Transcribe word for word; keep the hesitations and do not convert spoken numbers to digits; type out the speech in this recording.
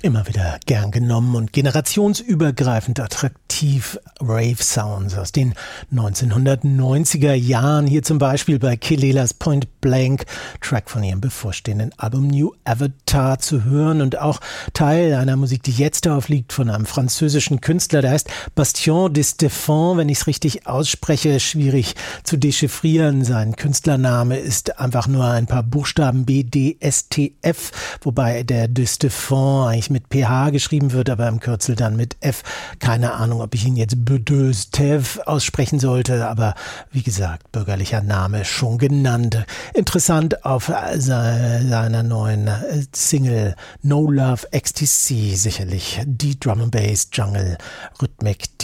Immer wieder gern genommen und generationsübergreifend attraktiv. Rave Sounds aus den neunzehnhundertneunziger Jahren. Hier zum Beispiel bei Kelelas Point Blank, Track von ihrem bevorstehenden Album New Avatar zu hören und auch Teil einer Musik, die jetzt aufliegt, von einem französischen Künstler, der heißt Bastien de Stéphane, wenn ich es richtig ausspreche, schwierig zu dechiffrieren. Sein Künstlername ist einfach nur ein paar Buchstaben B D S T F, wobei der de Stéphane eigentlich mit P H geschrieben wird, aber im Kürzel dann mit F. Keine Ahnung, ob ich ihn jetzt Bedeustev aussprechen sollte, aber wie gesagt, bürgerlicher Name schon genannt. Interessant auf seiner neuen Single No Love Ecstasy sicherlich die Drum and Bass Jungle Rhythmik,